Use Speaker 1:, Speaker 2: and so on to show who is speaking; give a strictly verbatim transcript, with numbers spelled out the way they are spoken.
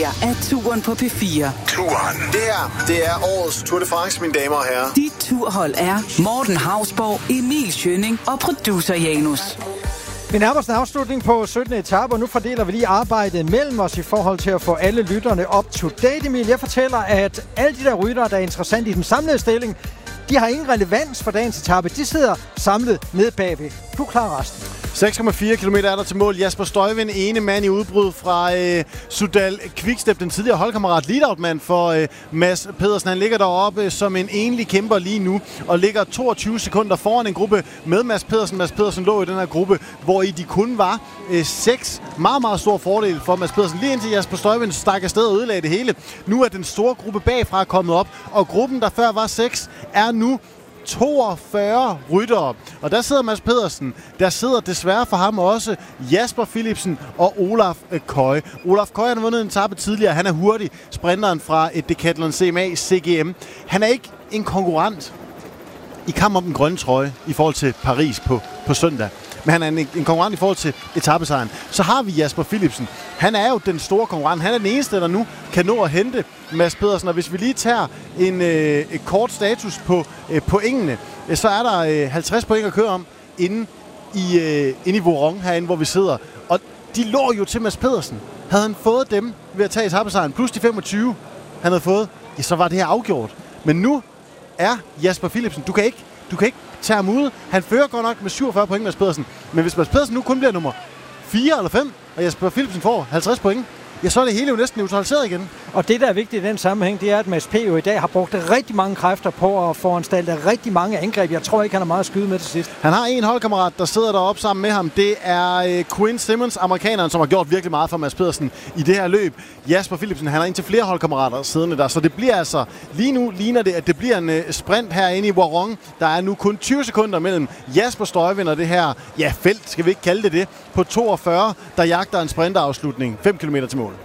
Speaker 1: her er Turen på P fire.
Speaker 2: Turen. Det her, det er årets Tour de France, mine damer og herrer.
Speaker 1: Dit turhold er Morten Hausborg, Emil Schønning og producer Janus.
Speaker 3: Vi nærmer os en afslutning på syttende etape, og nu fordeler vi lige arbejdet mellem os i forhold til at få alle lytterne up to date. Emil, jeg fortæller, at alle de der ryttere, der er interessante i den samlede stilling, de har ingen relevans for dagens etape. De sidder samlet ned bagved. Du klarer resten.
Speaker 4: seks komma fire kilometer er der til mål. Jasper Stuyven, ene mand i udbrud fra øh, Sudal Quickstep, den tidligere holdkammerat, lead-out-mand for øh, Mads Pedersen. Han ligger deroppe øh, som en enlig kæmper lige nu, og ligger toogtyve sekunder foran en gruppe med Mads Pedersen. Mads Pedersen lå i den her gruppe, hvor i de kun var øh, seks. Meget, meget stor fordel for Mads Pedersen. Lige indtil Jasper Stuyven stak afsted og ødelagde det hele. Nu er den store gruppe bagfra kommet op, og gruppen, der før var seks, er nu toogfyrre ryttere. Og der sidder Mads Pedersen. Der sidder desværre for ham også Jasper Philipsen og Olaf Koy. Olaf Koy har vundet en etape tidligere. Han er hurtig. Sprinteren fra et Decathlon C M A C G M. Han er ikke en konkurrent i kamp om den grønne trøje i forhold til Paris på, på søndag. Men han er en, en konkurrent i forhold til etapesejren. Så har vi Jasper Philipsen. Han er jo den store konkurrent. Han er den eneste, der nu kan nå at hente Mads Pedersen. Og hvis vi lige tager en øh, et kort status på øh, pointene, øh, så er der øh, halvtreds point at køre om inde i, øh, inde i Voron herinde, hvor vi sidder. Og de lå jo til Mads Pedersen. Havde han fået dem ved at tage etapesejren, plus de femogtyve, han havde fået, ja, så var det her afgjort. Men nu er Jasper Philipsen, du kan ikke, du kan ikke tage ham ude. Han fører godt nok med syvogfyrre point, Mads Pedersen. Men hvis Mads Pedersen nu kun bliver nummer fire eller fem, og Jasper Philipsen får halvtreds point, ja, så er det hele jo næsten neutraliseret igen.
Speaker 3: Og det, der er vigtigt i den sammenhæng, det er, at Mads P. jo i dag har brugt rigtig mange kræfter på at foranstalte rigtig mange angreb. Jeg tror ikke, han har meget at skyde med til sidst.
Speaker 4: Han har en holdkammerat, der sidder deroppe sammen med ham. Det er øh, Quinn Simmons, amerikaneren, som har gjort virkelig meget for Mads Pedersen i det her løb. Jasper Philipsen, han har indtil flere holdkammerater siddende der, så det bliver altså, lige nu ligner det, at det bliver en øh, sprint herinde i Voron. Der er nu kun tyve sekunder mellem Jasper Stuyven og det her, ja, felt, skal vi ikke kalde det det, på toogfyrre, der jagter en sprinterafslutning fem kilometer til mål.